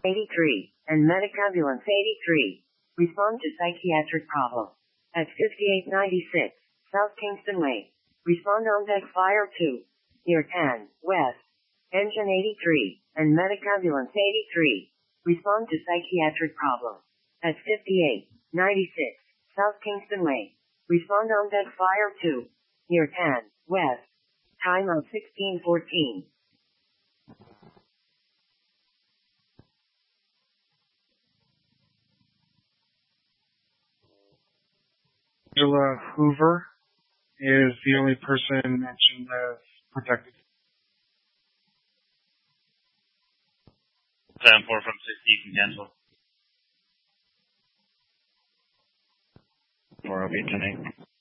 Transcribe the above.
83, and Medic Ambulance 83. Respond to psychiatric problem. At 5896, South Kingston Way. Respond on deck fire 2. Near 10, West. Engine 83, and Medic Ambulance 83. Respond to psychiatric problem. At 5896, South Kingston Way. Respond on deck fire 2. Near 10, West. Time of 1614. Angela Hoover is the only person mentioned as protected. 7-4 from 60, you can cancel. 4 will be 10-8.